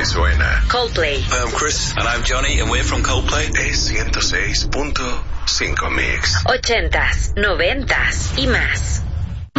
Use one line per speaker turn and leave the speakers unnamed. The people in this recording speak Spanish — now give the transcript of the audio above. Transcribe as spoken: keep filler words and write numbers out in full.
que suena.
Coldplay.
Hi, I'm Chris. And I'm Johnny, and we're from Coldplay.
Es ciento seis punto cinco Mix.
Ochentas, noventas y más.